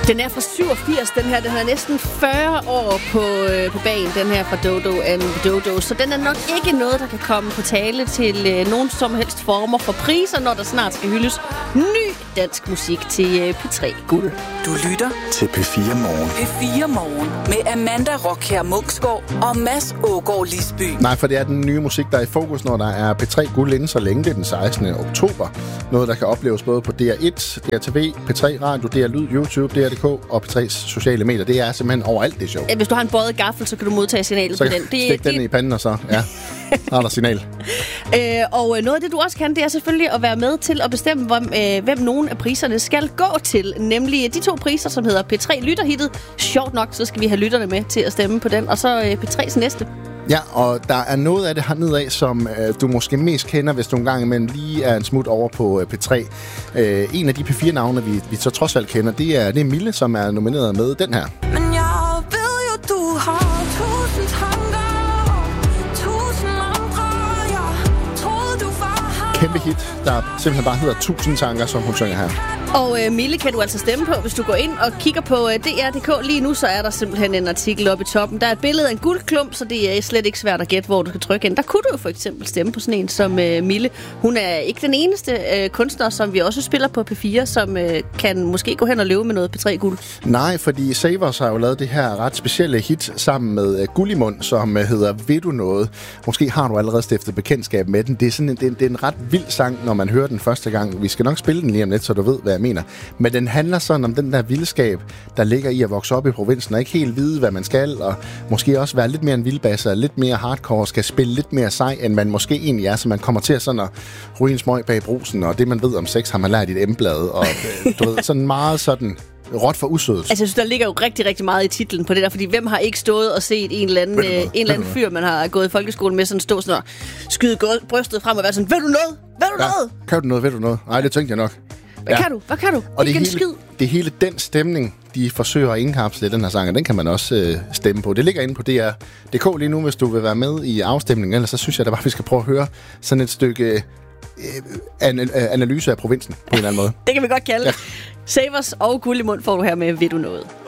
Den er fra 87, den her. Den er næsten 40 år på bagen, den her fra Dodo and Dodo. Så den er nok ikke noget, der kan komme på tale til nogen som helst former for priser, når der snart skal hyldes ny dansk musik til P3 Guld. Du lytter til P4 Morgen. P4 Morgen med Amanda Rockher Munksgaard og Mads Ågaard Lisby. Nej, for det er den nye musik, der er i fokus, når der er P3 Guld inden så længe. Det er den 16. oktober. Noget, der kan opleves både på DR1, DRTV, P3 Radio, DR Lyd, YouTube, DR.dk og P3's sociale medier. Det er simpelthen overalt, det show. Hvis du har en bøjet gaffel, så kan du modtage signalet så på den. Stik den i panden, og så har der signal. Og noget af det, du også kan, det er selvfølgelig at være med til at bestemme, hvem nogle af priserne skal gå til. Nemlig de 2 priser, som hedder P3 Lytterhittet. Sjovt nok, så skal vi have lytterne med til at stemme på den. Og så P3's næste. Ja, og der er noget af det hernede af, som du måske mest kender, hvis du en gang imellem lige er en smut over på P3. En af de P4-navne, vi så trods alt kender, det er Mille, som er nomineret med den her. Men jeg ved jo, du har 1000 tanker, 1000 andre, jeg troede, du var her. Kæmpe hit, der simpelthen bare hedder 1000 tanker, som hun synger her. Og Mille kan du altså stemme på, hvis du går ind og kigger på DR.dk lige nu, så er der simpelthen en artikel oppe i toppen. Der er et billede af en guldklump, så det er slet ikke svært at gætte, hvor du skal trykke ind. Der kunne du jo for eksempel stemme på sådan en som Mille. Hun er ikke den eneste kunstner, som vi også spiller på P4, som kan måske gå hen og leve med noget P3-guld. Nej, fordi Savers har jo lavet det her ret specielle hit sammen med Gullimund, som hedder Ved du noget? Måske har du allerede stiftet bekendtskab med den. Det er sådan det er en ret vild sang, når man hører den første gang. Vi skal nok spille den lige om lidt, så du ved, hvad jeg mener. Men den handler sådan om den der vildskab, der ligger i at vokse op i provinsen, og ikke helt vide, hvad man skal, og måske også være lidt mere en vildbasser, lidt mere hardcore, skal spille lidt mere sej, end man måske egentlig er, så man kommer til at sådan at ryge en smøg bag brusen, og det man ved om sex, har man lært i et M-blad, og du ved, sådan meget sådan råt for usødet. Altså, jeg synes, der ligger jo rigtig, rigtig meget i titlen på det der, fordi hvem har ikke stået og set en eller anden fyr, man har gået i folkeskolen med, sådan stå sådan og skyde brystet frem og være sådan, ved du noget? Ved du noget? Kan du noget? Ved du noget? Nej, det tænkte jeg nok. Hvad kan du? Og det hele den stemning, de forsøger at indkapsle den her sang, og den kan man også stemme på. Det ligger inde på DR.dk lige nu, hvis du vil være med i afstemningen. Ellers så synes jeg da bare, vi skal prøve at høre sådan et stykke analyse af provinsen på en eller anden måde. Det kan vi godt kalde. Ja. Savers og Gullimund får du her med Ved du noget?